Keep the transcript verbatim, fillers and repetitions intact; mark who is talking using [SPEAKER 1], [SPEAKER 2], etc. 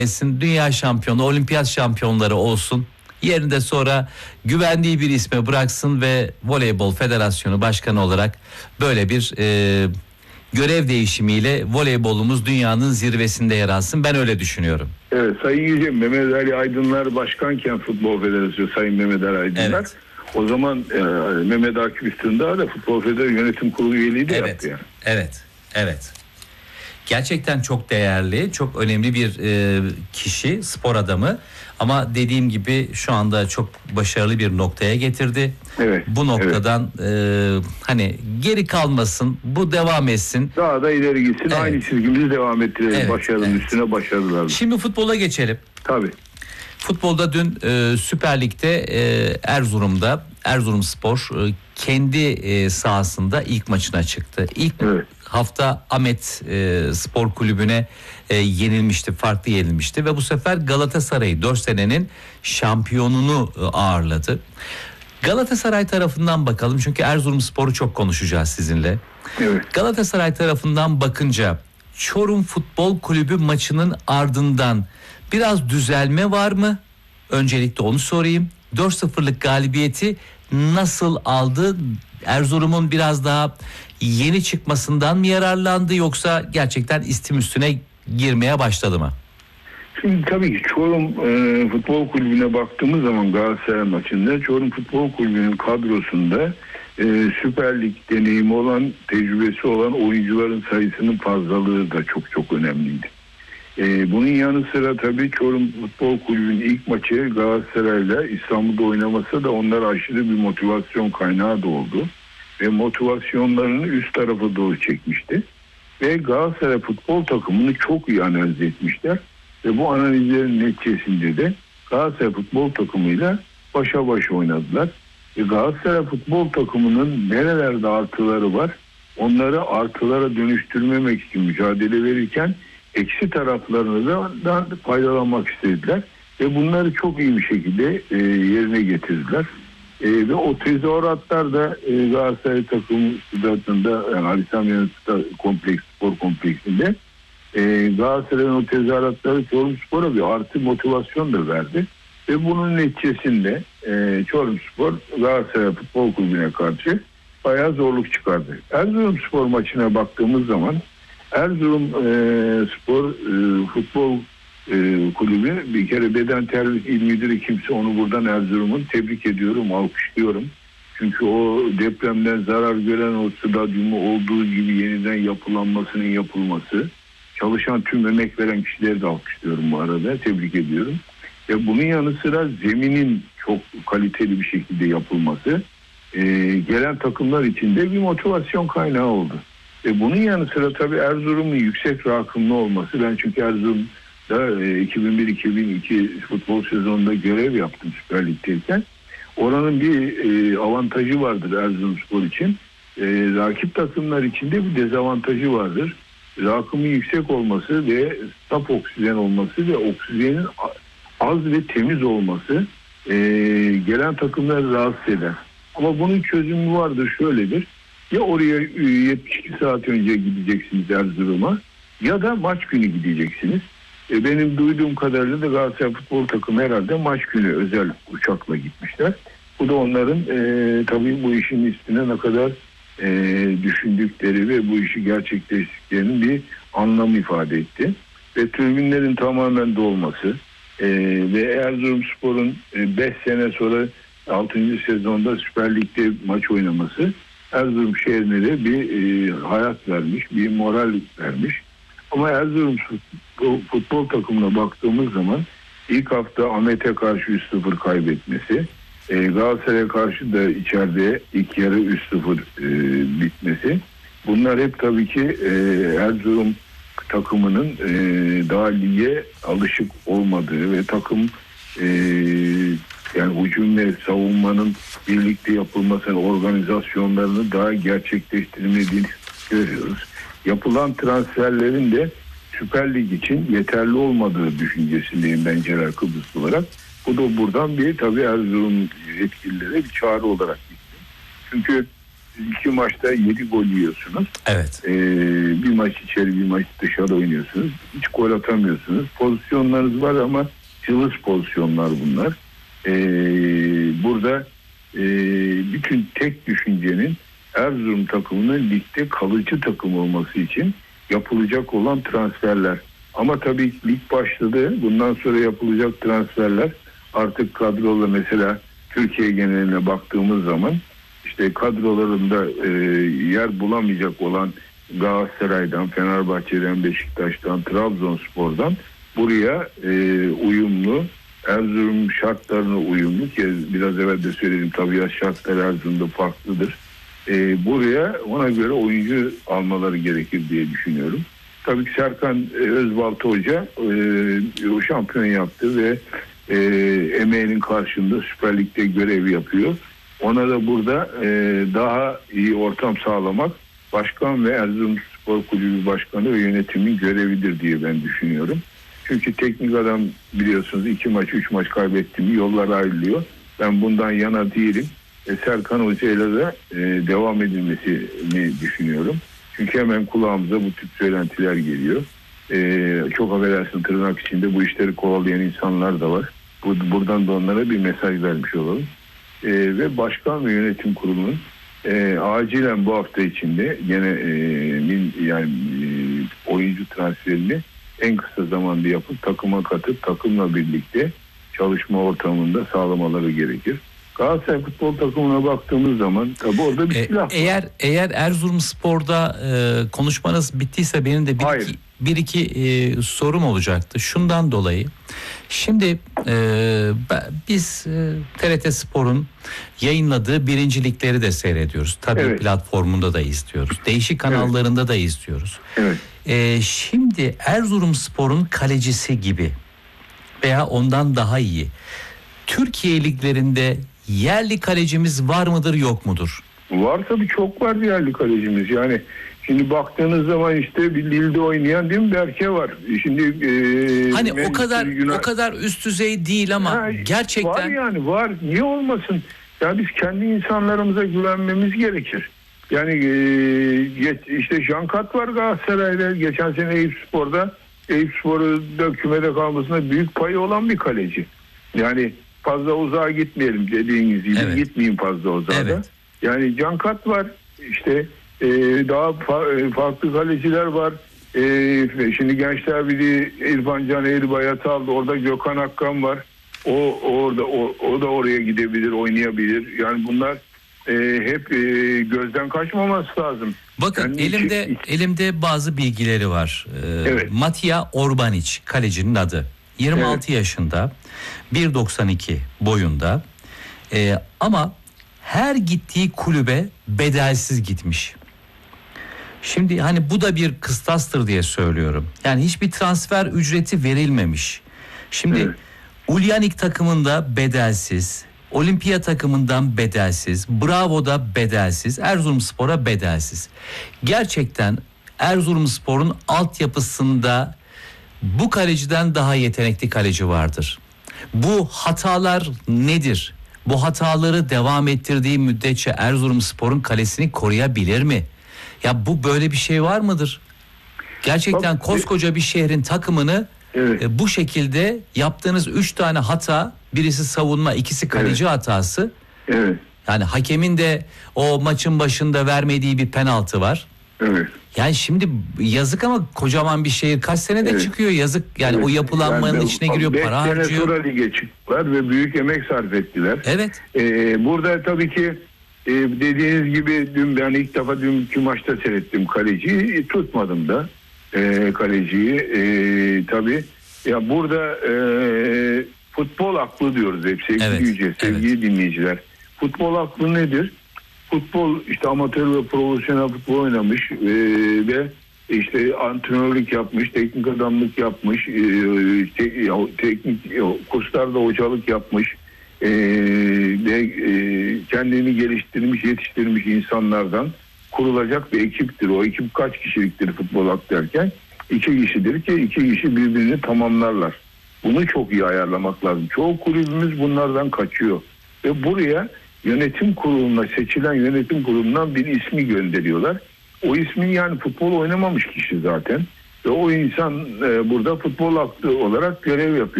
[SPEAKER 1] etsin, dünya şampiyonu, olimpiyat şampiyonları olsun. Yerinde sonra güvendiği bir isme bıraksın ve Voleybol Federasyonu Başkanı olarak böyle bir e, görev değişimiyle voleybolumuz dünyanın zirvesinde yer alsın. Ben öyle düşünüyorum.
[SPEAKER 2] Evet, Sayın Yüce Mehmet Ali Aydınlar başkanken Futbol Federasyonu, Sayın Mehmet Ali Aydınlar. Evet. O zaman e, Mehmet Akif Üstündağ da Futbol Federasyonu Yönetim Kurulu üyeliği de
[SPEAKER 1] evet.
[SPEAKER 2] yaptı yani.
[SPEAKER 1] Evet, evet. Gerçekten çok değerli, çok önemli bir e, kişi, spor adamı. Ama dediğim gibi şu anda çok başarılı bir noktaya getirdi.
[SPEAKER 2] Evet.
[SPEAKER 1] Bu noktadan evet. e, hani geri kalmasın, bu devam etsin.
[SPEAKER 2] Daha da ileri gitsin, evet. Aynı çizgimizi devam ettirelim. Evet, başarının evet. üstüne başarılar.
[SPEAKER 1] Şimdi futbola geçelim.
[SPEAKER 2] Tabii.
[SPEAKER 1] Futbolda dün e, Süper Lig'de e, Erzurum'da Erzurumspor e, kendi e, sahasında ilk maçına çıktı. İlk evet. hafta Ahmet e, Spor Kulübü'ne e, yenilmişti, farklı yenilmişti ve bu sefer Galatasaray'ı dört senenin şampiyonunu e, ağırladı. Galatasaray tarafından bakalım çünkü Erzurumspor'u çok konuşacağız sizinle.
[SPEAKER 2] Evet.
[SPEAKER 1] Galatasaray tarafından bakınca Çorum Futbol Kulübü maçının ardından biraz düzelme var mı? Öncelikle onu sorayım. dört sıfırlık galibiyeti nasıl aldı? Erzurum'un biraz daha yeni çıkmasından mı yararlandı yoksa gerçekten istim üstüne girmeye başladı mı?
[SPEAKER 2] Şimdi tabii ki Çorum e, Futbol Kulübü'ne baktığımız zaman Galatasaray maçında Çorum Futbol Kulübü'nün kadrosunda e, Süper Lig deneyimi olan, tecrübesi olan oyuncuların sayısının fazlalığı da çok çok önemliydi. Ee, bunun yanı sıra tabii Çorum Futbol Kulübü'nün ilk maçı Galatasaray'la İstanbul'da oynaması da onlara aşırı bir motivasyon kaynağı da oldu. Ve motivasyonlarını üst tarafa doğru çekmişti. Ve Galatasaray futbol takımını çok iyi analiz etmişler. Ve bu analizlerin neticesinde de Galatasaray futbol takımıyla başa baş oynadılar. Ve Galatasaray futbol takımının nerelerde artıları var, onları artılara dönüştürmemek için mücadele verirken eksi taraflarını da faydalanmak istediler ve bunları çok iyi bir şekilde e, yerine getirdiler. E, ve o tezahüratlar da e, Galatasaray takımı stadında, yani Ali Sami Yen kompleks, spor kompleksinde e, Galatasaray'ın o tezahüratları Çorumspor'a bir artı motivasyon da verdi. Ve bunun neticesinde e, Çorumspor Galatasaray Futbol Kulübü'ne karşı bayağı zorluk çıkardı. Erzurumspor maçına baktığımız zaman Erzurum e, Spor e, Futbol e, Kulübü bir kere beden terbiye il müdürü kimse, onu buradan Erzurum'un tebrik ediyorum, alkışlıyorum. Çünkü o depremden zarar gören o stadyumu olduğu gibi yeniden yapılanmasının yapılması, çalışan tüm emek veren kişileri de alkışlıyorum bu arada, tebrik ediyorum. Ve bunun yanı sıra zeminin çok kaliteli bir şekilde yapılması e, gelen takımlar için de bir motivasyon kaynağı oldu. E bunun yanı sıra tabii Erzurum'un yüksek rakımlı olması. Ben çünkü Erzurum'da e, iki bin bir iki bin iki futbol sezonunda görev yaptım Süper Lig'deyken. Oranın bir e, avantajı vardır Erzurumspor için. E, rakip takımlar için de bir dezavantajı vardır. Rakımın yüksek olması ve saf oksijen olması ve oksijenin az ve temiz olması e, gelen takımları rahatsız eder. Ama bunun çözümü vardır, şöyledir. Ya oraya yetmiş iki saat önce gideceksiniz Erzurum'a ya da maç günü gideceksiniz. E benim duyduğum kadarıyla da Galatasaray futbol takımı herhalde maç günü özel uçakla gitmişler. Bu da onların e, tabii bu işin üstüne ne kadar e, düşündükleri ve bu işi gerçekleştiklerinin bir anlam ifade etti. Ve tribünlerin tamamen dolması e, ve Erzurumspor'un beş sene sonra altıncı sezonda Süper Lig'de maç oynaması Erzurum şehrine de bir e, hayat vermiş, bir moral vermiş. Ama Erzurum futbol, futbol takımına baktığımız zaman ilk hafta Ahmet'e karşı üç sıfır kaybetmesi, e, Galatasaray'a karşı da içeride ilk yarı üç sıfır e, bitmesi. Bunlar hep tabii ki e, Erzurum takımının e, daha lige alışık olmadığı ve takım e, yani hücum ve savunmanın birlikte yapılmasını, organizasyonlarını daha gerçekleştirmediğini görüyoruz. Yapılan transferlerin de Süper Lig için yeterli olmadığı düşüncesindeyim ben Celal Kıbrıs olarak. Bu da buradan bir tabii Erzurum yetkililere bir çağrı olarak gitti. Çünkü iki maçta yedi gol yiyorsunuz.
[SPEAKER 1] Evet.
[SPEAKER 2] Ee, bir maç içeri bir maç dışarı oynuyorsunuz. Hiç gol atamıyorsunuz. Pozisyonlarınız var ama cılız pozisyonlar bunlar. Ee, burada e, bütün tek düşüncenin Erzurum takımının ligde kalıcı takım olması için yapılacak olan transferler. Ama tabii lig başladı. Bundan sonra yapılacak transferler artık kadrola, mesela Türkiye geneline baktığımız zaman işte kadrolarında e, yer bulamayacak olan Galatasaray'dan, Fenerbahçe'den, Beşiktaş'tan, Trabzonspor'dan buraya e, uyumlu, Erzurum şartlarına uyumlu, ki biraz evvel de söyledim, tabiat şartları Erzurum'da farklıdır. E, buraya ona göre oyuncu almaları gerekir diye düşünüyorum. Tabii ki Serkan Özbalta Hoca e, o şampiyon yaptı ve e, emeğinin karşında Süper Lig'de görev yapıyor. Ona da burada e, daha iyi ortam sağlamak başkan ve Erzurum Spor Kulübü Başkanı ve yönetimin görevidir diye ben düşünüyorum. Çünkü teknik adam biliyorsunuz iki maç üç maç kaybetti mi yollar ayrılıyor. Ben bundan yana değilim. E, Serkan Hoca ile de e, devam edilmesini düşünüyorum. Çünkü hemen kulağımıza bu tip söylentiler geliyor. Ee, çok affedersin, tırnak içinde bu işleri kovalayan insanlar da var. Bu, buradan da onlara bir mesaj vermiş olalım. Ee, ve başkan ve yönetim kurulunun e, acilen bu hafta içinde gene e, min, yani e, oyuncu transferini en kısa zamanda yapıp takıma katıp takımla birlikte çalışma ortamında sağlamaları gerekir. Galatasaray futbol takımına baktığımız zaman tabii orada bir silah var.
[SPEAKER 1] Eğer eğer Erzurumspor'da e, konuşmanız bittiyse benim de bir
[SPEAKER 2] Hayır.
[SPEAKER 1] iki, bir iki e, sorum olacaktı. Şundan dolayı. Şimdi e, biz e, T R T Spor'un yayınladığı birincilikleri de seyrediyoruz. Tabii evet. Platformunda da izliyoruz. Değişik kanallarında evet. da izliyoruz.
[SPEAKER 2] Evet.
[SPEAKER 1] E, şimdi Erzurumspor'un kalecisi gibi veya ondan daha iyi Türkiye liglerinde yerli kalecimiz var mıdır yok mudur?
[SPEAKER 2] Var tabii, çok var yerli kalecimiz. Yani şimdi baktığınız zaman işte bir Lille'de oynayan değil mi Berke var. Şimdi e,
[SPEAKER 1] hani o kadar Yunan... o kadar üst düzey değil ama ha, gerçekten
[SPEAKER 2] var, yani var. Niye olmasın? Ya biz kendi insanlarımıza güvenmemiz gerekir. Yani e, işte Jankat var Galatasaray'da, geçen sene Eyüpspor'da Eyüpspor'da kümede kalmasına büyük payı olan bir kaleci. Yani fazla uzağa gitmeyelim dediğiniz gibi. Evet. Gitmeyin fazla uzağa. Evet. Yani Cankat var. İşte e, daha fa- farklı kaleciler var. E, şimdi Gençler Birliği İrfan Can Eğribayat'ı aldı. Orada Gökhan Akkan var. O orada o, o da oraya gidebilir, oynayabilir. Yani bunlar e, hep e, gözden kaçmaması lazım.
[SPEAKER 1] Bakın yani elimde için... elimde bazı bilgileri var. Ee,
[SPEAKER 2] evet.
[SPEAKER 1] Matija Orbanic kalecinin adı. yirmi altı evet. yaşında. bir doksan iki boyunda. Ee, ama her gittiği kulübe bedelsiz gitmiş. Şimdi hani bu da bir kıstastır diye söylüyorum. Yani hiçbir transfer ücreti verilmemiş. Şimdi evet. Ulyanik takımında bedelsiz, Olimpiya takımından bedelsiz, Bravo'da bedelsiz, Erzurumspor'a bedelsiz. Gerçekten Erzurumspor'un altyapısında bu kaleciden daha yetenekli kaleci vardır. Bu hatalar nedir? Bu hataları devam ettirdiği müddetçe Erzurumspor'un kalesini koruyabilir mi? Ya bu böyle bir şey var mıdır? Gerçekten koskoca bir şehrin takımını evet. e, bu şekilde yaptığınız üç tane hata, birisi savunma, ikisi kaleci evet. hatası.
[SPEAKER 2] Evet.
[SPEAKER 1] Yani hakemin de o maçın başında vermediği bir penaltı var.
[SPEAKER 2] Evet.
[SPEAKER 1] Yani şimdi yazık ama kocaman bir şehir kaç senede evet. çıkıyor yazık. Yani evet. o yapılanmanın yani içine giriyor, para harcıyor. beş sene sonra
[SPEAKER 2] lige çıktılar ve büyük emek sarf ettiler.
[SPEAKER 1] Evet.
[SPEAKER 2] Ee, burada tabii ki e, dediğiniz gibi dün ben ilk defa dünkü maçta seyrettim kaleciyi. E, tutmadım da e, kaleciyi. E, tabii ya burada e, futbol aklı diyoruz hep sevgili evet. Yüce, sevgili evet. dinleyiciler. Futbol aklı nedir? Futbol işte amatör ve profesyonel futbol oynamış e, ve işte antrenörlük yapmış, teknik adamlık yapmış, e, te, teknik kurslarda hocalık yapmış e, ve e, kendini geliştirmiş, yetiştirmiş insanlardan kurulacak bir ekiptir. O ekip kaç kişiliktir futbol aklı derken? İki kişidir ki iki kişi birbirini tamamlarlar. Bunu çok iyi ayarlamak lazım. Çoğu kulübümüz bunlardan kaçıyor ve buraya yönetim kuruluna, seçilen yönetim kurulundan bir ismi gönderiyorlar. O ismin, yani futbol oynamamış kişi zaten. Ve o insan e, burada futbol aklı olarak görev yapıyor.